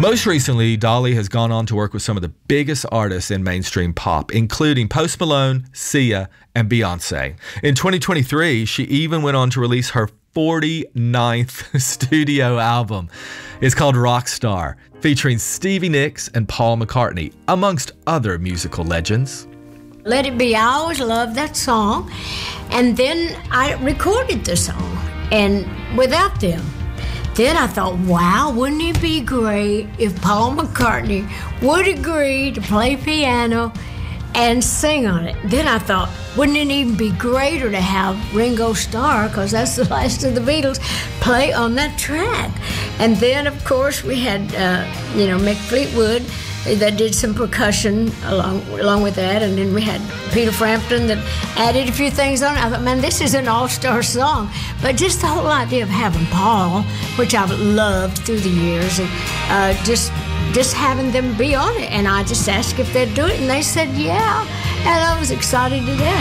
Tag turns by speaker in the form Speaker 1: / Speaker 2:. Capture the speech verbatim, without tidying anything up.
Speaker 1: Most recently, Dolly has gone on to work with some of the biggest artists in mainstream pop, including Post Malone, Sia, and Beyonce. In twenty twenty-three, she even went on to release her forty-ninth studio album. It's called Rockstar, featuring Stevie Nicks and Paul McCartney, amongst other musical legends.
Speaker 2: Let It Be, I always loved that song. And then I recorded the song, and without them. Then I thought, wow, wouldn't it be great if Paul McCartney would agree to play piano and sing on it? Then I thought, wouldn't it even be greater to have Ringo Starr, because that's the last of the Beatles, play on that track? And then, of course, we had, uh, you know, Mick Fleetwood that did some percussion along along with that, and then we had Peter Frampton that added a few things on it. I thought, man, this is an all-star song. But just the whole idea of having Paul, which I've loved through the years, and uh, just just having them be on it. And I just asked if they'd do it, and they said yeah, and I was excited to death.